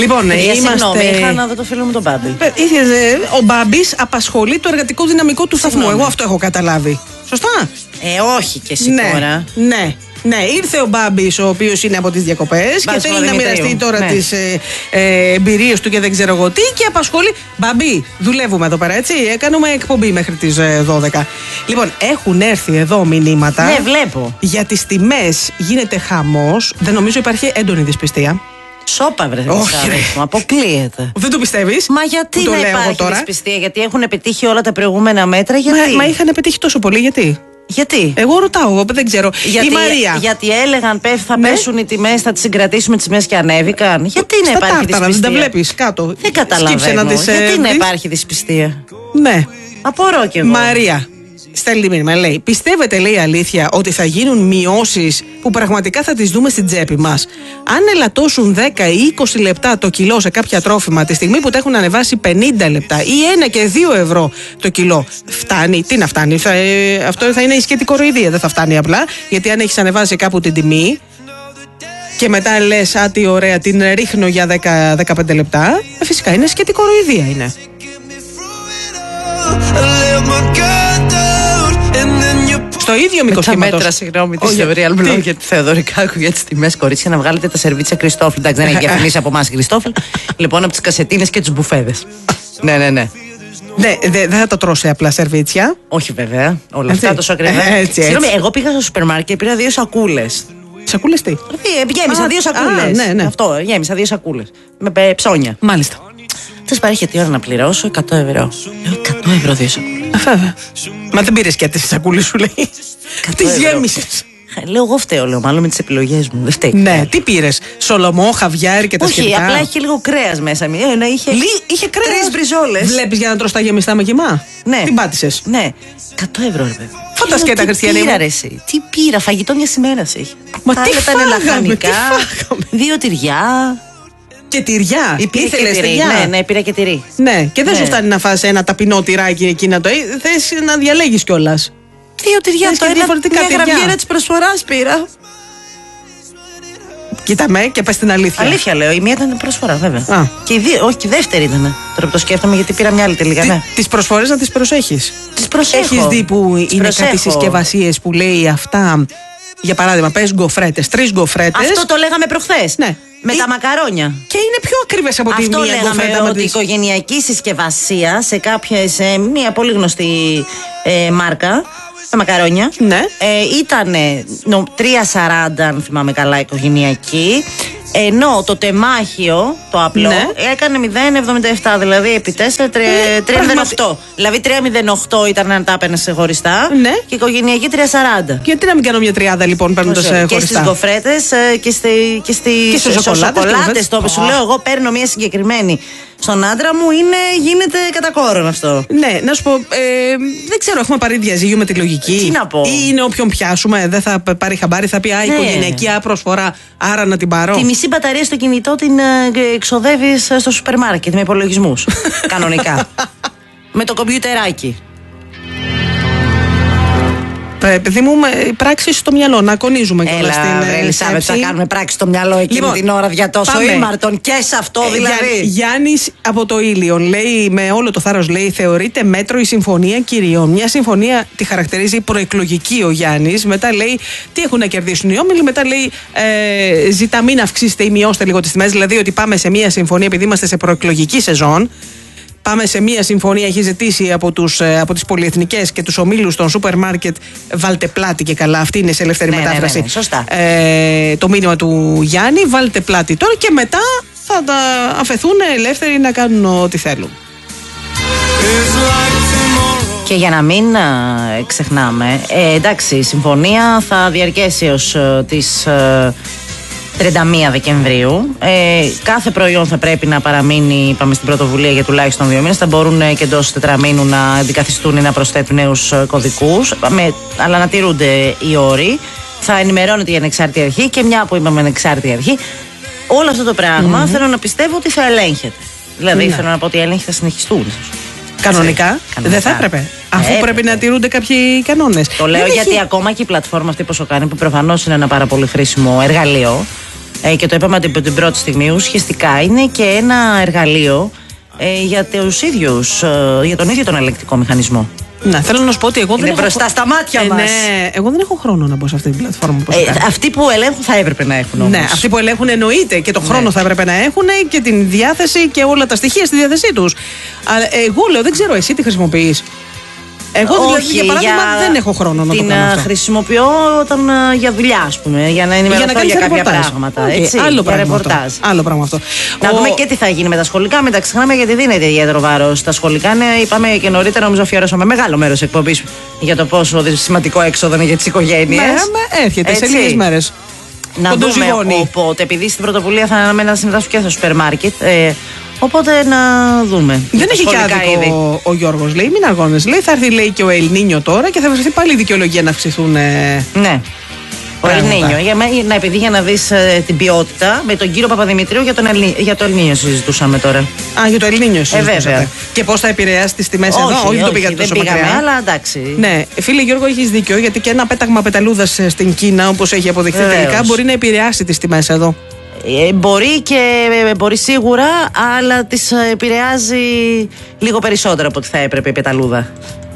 Λοιπόν, συγγνώμη, είχα να δω το φίλο μου τον Μπάμπη. Ο Μπάμπης απασχολεί το εργατικό δυναμικό του σταθμού. Εγώ αυτό έχω καταλάβει. Σωστά. Όχι και εσύ τώρα. Ναι, ήρθε ο Μπάμπης, ο οποίος είναι από τις διακοπές και θέλει να μοιραστεί τώρα τις εμπειρίες του και δεν ξέρω εγώ τι και απασχολεί. Μπάμπη, δουλεύουμε εδώ πέρα, έτσι. Κάνουμε εκπομπή μέχρι τις 12. Λοιπόν, έχουν έρθει εδώ μηνύματα. Ναι, βλέπω. Για τις τιμές γίνεται χαμός. Δεν νομίζω υπάρχει έντονη δυσπιστία. Σόπα, βρε. Όχι, ρε. Αποκλείεται. Δεν το πιστεύεις? Μα γιατί να υπάρχει δυσπιστία, γιατί έχουν πετύχει όλα τα προηγούμενα μέτρα, γιατί. Μα είχαν πετύχει τόσο πολύ, γιατί. Γιατί? Εγώ ρωτάω, δεν ξέρω. Η Μαρία. Γιατί έλεγαν θα πέσουν οι τιμές, θα τις συγκρατήσουμε τις τιμές και ανέβηκαν. Γιατί να υπάρχει δυσπιστία? Δεν τα βλέπεις κάτω. Δεν καταλαβαίνω. Γιατί να υπάρχει δυσπιστία? Ναι. Απορώ κι εγώ. Μαρία. Στέλνει μήνυμα, λέει. Πιστεύετε, λέει, αλήθεια ότι θα γίνουν μειώσεις που πραγματικά θα τις δούμε στην τσέπη μας? Αν ελαττώσουν 10 ή 20 λεπτά το κιλό σε κάποια τρόφιμα, τη στιγμή που τα έχουν ανεβάσει 50 λεπτά ή 1 και 2 ευρώ το κιλό, φτάνει? Τι να φτάνει? Αυτό θα είναι η σκέτη κοροϊδία. Δεν θα φτάνει απλά, γιατί αν έχεις ανεβάσει κάπου την τιμή και μετά λες, α, τι ωραία, την ρίχνω για 10-15 λεπτά, φυσικά είναι σκέτη κοροϊδία, είναι. Στο ίδιο μήκος κύματος. Τα μέτρα, συγγνώμη, τη Real Blog για τη Θεοδωρικάκου για τις τιμές, κορίτσια, να βγάλετε τα σερβίτσια Κριστόφλ. Εντάξει, δεν έχει διαφημίσει από εμάς Κριστόφλ. Λοιπόν, από τις κασετίνες και τους μπουφέδες. Ναι. Ναι, δεν θα το τρώσει απλά σερβίτσια. Όχι, βέβαια. Όλα αυτά τόσο ακριβά. Συγγνώμη, εγώ πήγα στο σούπερ μάρκετ και πήρα 2 σακούλες. Σακούλες τι? Γέμισα 2 σακούλες. Ναι. Αυτό, γέμισα 2 σακούλες. Με ψώνια. Μάλιστα. Θες παρέχει τι ώρα να πληρώσω? 100 ευρώ. 100 ευρώ 2 σακούλες. Μα δεν πήρες και τις σακούλες, σου λέει. Τις γέμισες. Λέω, εγώ φταίω, λέω, μάλλον με τις επιλογές μου. Δεν φταίει. Ναι, τι πήρες? Σολομό, χαβιάρι και τα σχετικά? Όχι, απλά είχε λίγο κρέας μέσα. Είχε κρέας. 3 μπριζόλες. Βλέπεις για να τρως τα γεμιστά με κιμά? Ναι. Την πάτησες? Ναι. 100 ευρώ, ρε παιδί. Φαντασκέτα, Χριστιανή. Τι πήρα, φαγητό μια ημέρα έχει. Μα τι φάγαμε? 2 τυριά. Και τυριά. Ήθελες τυριά? Ναι, πήρα και τυρί. Ναι, και δεν σου φτάνει να φας ένα ταπεινό τυράκι εκεί να το. Θες να διαλέγεις κιόλας. 2 τυριά, αυτό είναι μια γραμμιέρα της προσφοράς πήρα. Κοίτα με και πες την αλήθεια. Αλήθεια λέω, η μία ήταν προσφορά, βέβαια. Και όχι, και η δεύτερη ήταν. Τώρα που το σκέφτομαι, γιατί πήρα μια άλλη τελικά. Ναι. Τις προσφορές να τις προσέχεις. Τις προσέχω. Έχεις δει που είναι κάτι συσκευασίες που λέει αυτά? Για παράδειγμα, πες γκοφρέτες, 3 γκοφρέτες. Αυτό το λέγαμε προχθές. Ναι. Με τα μακαρόνια. Και είναι πιο ακριβές από τη μία γκοφρέτα. Αυτό λέγαμε, ότι η οικογενειακή συσκευασία σε μια πολύ γνωστή μάρκα, τα μακαρόνια, ναι. Ήταν 3,40 αν θυμάμαι καλά οικογενειακή, ενώ το τεμάχιο, το απλό, ναι, έκανε 0,77, δηλαδή επί 4, 3,08. Δηλαδή 3,08 ήταν αν τα έπαιρνες χωριστά, ναι, και οικογενειακή 3,40. Γιατί να μην κάνω μια τριάδα λοιπόν παίρνοντας χωριστά? Και στις γκοφρέτες και στις σοκολάτες. Το σου λέω, εγώ παίρνω μια συγκεκριμένη. Στον άντρα μου γίνεται κατά κόρον αυτό. Ναι, να σου πω, δεν ξέρω, έχουμε πάρει διαζύγιο με τη λογική? Τι να πω? Ή είναι όποιον πιάσουμε, δεν θα πάρει χαμπάρι, θα πει οικογενειακή προσφορά, άρα να την πάρω. Τη μισή μπαταρία στο κινητό την εξοδεύεις στο σούπερ μάρκετ με υπολογισμούς. Κανονικά. Με το κομπιουτεράκι. Παιδί μου, πράξεις στο μυαλό, να κονίζουμε κιόλας την Ελισάβετ, θα κάνουμε πράξη στο μυαλό εκείνη την ώρα για τόσο ήμαρτον και σε αυτό δηλαδή. Γιάννης από το Ήλιον λέει, με όλο το θάρρος λέει, θεωρείται μέτρο η συμφωνία κυριών. Μια συμφωνία τη χαρακτηρίζει προεκλογική ο Γιάννης. Μετά λέει, τι έχουν να κερδίσουν οι όμιλοι. Μετά λέει, ζητά μην αυξήσετε ή μειώστε λίγο τις τιμές. Δηλαδή ότι πάμε σε μια συμφωνία επειδή είμαστε σε προεκλογική σεζόν. Πάμε σε μία συμφωνία, έχει ζητήσει από τις πολυεθνικές και τους ομίλους των σούπερ μάρκετ, βάλτε πλάτη και καλά. Αυτή είναι σε ελεύθερη μετάφραση. Ναι, σωστά. Το μήνυμα του Γιάννη, βάλτε πλάτη τώρα και μετά θα τα αφαιθούν ελεύθεροι να κάνουν ό,τι θέλουν. Και για να μην ξεχνάμε, εντάξει, η συμφωνία θα διαρκέσει ως τις 31 Δεκεμβρίου. Κάθε προϊόν θα πρέπει να παραμείνει, είπαμε, στην πρωτοβουλία για τουλάχιστον 2 μήνες. Θα μπορούν και εντός τετραμήνου να αντικαθιστούν ή να προσθέτουν νέους κωδικούς, αλλά να τηρούνται οι όροι. Θα ενημερώνεται η ανεξάρτητη αρχή και μια που είπαμε ανεξάρτητη αρχή, όλο αυτό το πράγμα θέλω να πιστεύω ότι θα ελέγχεται. Δηλαδή θέλω να πω ότι οι έλεγχοι θα συνεχιστούν. Κανονικά δεν θα έπρεπε. Αφού πρέπει να τηρούνται κάποιοι κανόνες. Το λέω γιατί ακόμα και η πλατφόρμα αυτή που σου κάνει, που προφανώς είναι ένα πάρα πολύ χρήσιμο εργαλείο, και το είπαμε από την πρώτη στιγμή, ουσιαστικά είναι και ένα εργαλείο για τους ίδιους, για τον ίδιο τον ελεγκτικό μηχανισμό. Ναι, θέλω να σου πω ότι εγώ δεν είναι μπροστά στα μάτια μας. Ναι, εγώ δεν έχω χρόνο να μπω σε αυτή την πλατφόρμα. Αυτοί που ελέγχουν θα έπρεπε να έχουν όμως. Ναι, αυτοί που ελέγχουν εννοείται και τον χρόνο θα έπρεπε να έχουν και την διάθεση και όλα τα στοιχεία στη διάθεσή τους. Αλλά εγώ λέω, δεν ξέρω, εσύ τι χρησιμοποιείς? Εγώ δηλαδή, για παράδειγμα, δεν έχω χρόνο να το κάνω αυτό. Την χρησιμοποιώ για δουλειά, ας πούμε, για να ενημερωθώ για κάποια πράγματα. Έτσι, άλλο για ρεπορτάζ. Άλλο πράγμα αυτό. Να δούμε και τι θα γίνει με τα σχολικά. Μην τα ξεχνάμε, γιατί δίνεται ιδιαίτερο βάρος. Τα σχολικά, είπαμε και νωρίτερα, νομίζω αφιερώσαμε μεγάλο μέρος εκπομπής για το πόσο σημαντικό έξοδο είναι για τις οικογένειες. Ναι, έρχεται σε λίγες μέρες. Να δούμε οπότε, επειδή στην πρωτοβουλία θα αναμένει να συμμετάσχουν και στο σούπερ μάρκετ. Οπότε να δούμε. Δεν έχει και άδικο ο Γιώργος, λέει. Μην αγώνες. Λέει, θα έρθει, λέει, και ο Ελνίνιο τώρα και θα βρεθεί πάλι η δικαιολογία να αυξηθούν. Ναι. Ο Ελνίνιο. Επειδή για να δεις την ποιότητα, με τον κύριο Παπαδημητρίου για το Ελνίνιο συζητούσαμε τώρα. Α, για το Ελνίνιο συζητούσατε. Βέβαια. Και πώς θα επηρεάσει τις τιμές εδώ? Όχι, δεν το πήγατε τόσο μακριά. Αλλά εντάξει. Ναι, φίλε Γιώργο, έχεις δίκιο, γιατί και ένα πέταγμα πεταλούδας στην Κίνα, όπως έχει αποδειχθεί τελικά, μπορεί να επηρεάσει τις τιμές εδώ. Μπορεί σίγουρα, αλλά τις επηρεάζει λίγο περισσότερο από ό,τι θα έπρεπε η πεταλούδα.